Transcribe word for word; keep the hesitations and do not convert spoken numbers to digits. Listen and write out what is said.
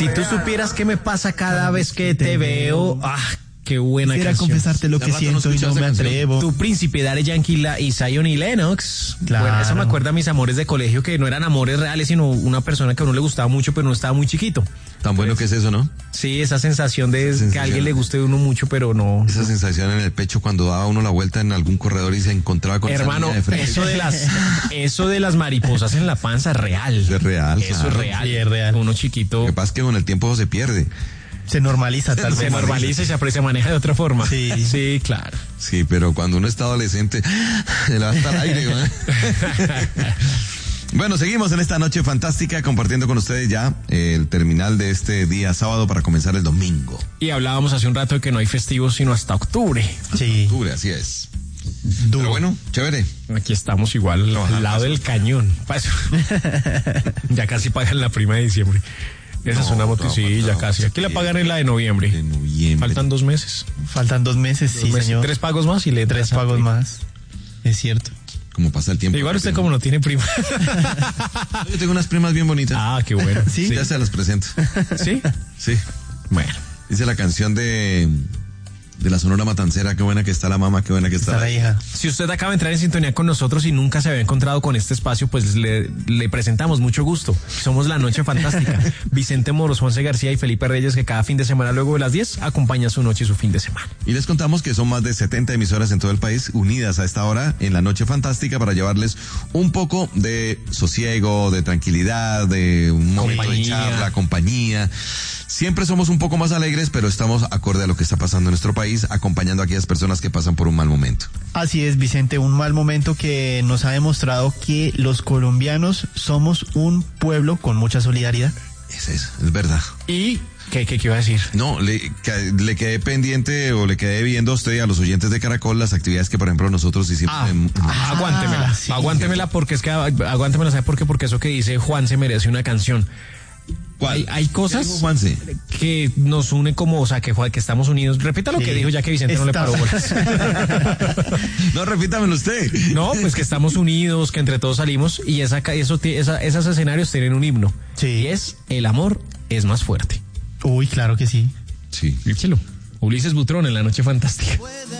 Si tú supieras qué me pasa cada vez que te veo, ah, qué buena Quisiera canción. confesarte lo Hace que rato no siento y escuchaba no esa me canción. atrevo. Tu príncipe, Daddy Yankee la- y Zion y Lennox. Claro. Bueno, eso me acuerda a mis amores de colegio, que no eran amores reales, sino una persona que a uno le gustaba mucho, pero no estaba muy chiquito. Tan bueno que es eso, ¿no? Sí, esa sensación de Esa que sensación. a alguien le guste de uno mucho, pero no. Esa sensación en el pecho cuando daba uno la vuelta en algún corredor y se encontraba con esa Hermano, niña de frente. eso de las eso de las mariposas en la panza es real. Eso es real, Eso claro. es real. Sí, es real. Uno chiquito Lo que pasa es que con el tiempo se pierde. Se normaliza tal se vez. normaliza y se aprecia, se maneja de otra forma. Sí. Sí, claro. Sí, pero cuando uno está adolescente, le va hasta el aire. ¿no? Bueno, seguimos en esta noche fantástica compartiendo con ustedes ya el terminal de este día sábado para comenzar el domingo. Y hablábamos hace un rato de que no hay festivos sino hasta octubre. Sí. Octubre, así es. Duro. Pero bueno, chévere. Aquí estamos igual Trabajar al lado más. del cañón. Pa' eso. Ya casi pagan la prima de diciembre. Esa No, es una moto, no, sí, no, ya no, casi. se Aquí la pierde. pagan en la de noviembre. De noviembre. Faltan dos meses. Faltan dos meses, Dos sí, meses, señor. Tres pagos más y le Tres entras a pagos prima. más. Es cierto. Como pasa el tiempo. Igual usted como no tiene prima. Yo tengo unas primas bien bonitas. Ah, qué bueno. Sí. Ya se las presento. ¿Sí? Sí. Bueno. Dice la canción de, de la Sonora Matancera, qué buena que está la mamá, qué buena que está, Está la hija. Si usted acaba de entrar en sintonía con nosotros y nunca se había encontrado con este espacio, pues le, le presentamos mucho gusto. Somos La Noche Fantástica. Vicente Moros, Juanse García y Felipe Reyes, que cada fin de semana luego de las diez acompaña su noche y su fin de semana. Y les contamos que son más de setenta emisoras en todo el país unidas a esta hora en la Noche Fantástica para llevarles un poco de sosiego, de tranquilidad, de un momento de Compañía. charla, compañía. Siempre somos un poco más alegres, pero estamos acorde a lo que está pasando en nuestro país, acompañando a aquellas personas que pasan por un mal momento. Así es, Vicente, un mal momento que nos ha demostrado que los colombianos somos un pueblo con mucha solidaridad. Es eso, es verdad. ¿Y qué, qué, qué iba a decir? No, le, que- le quedé pendiente o le quedé viendo a usted y a los oyentes de Caracol las actividades que, por ejemplo, nosotros hicimos Ah, en, en- ah, aguántemela, sí, aguántemela porque es que aguántemela, ¿sabe por qué? Porque eso que dice Juan se merece una canción. ¿Cuál? Hay, hay ¿Qué cosas dijo Juanse? que nos unen como, o sea, que, que estamos unidos. Repita lo Sí. que dijo ya que Vicente no le paró bolas. No, repítamelo usted. No, pues que estamos unidos, que entre todos salimos y esa, ca- eso, ti- esa, esos escenarios tienen un himno. Sí. Y es el amor es más fuerte. Uy, claro que sí. Sí. Díchelo. Ulises Butrón en La Noche Fantástica.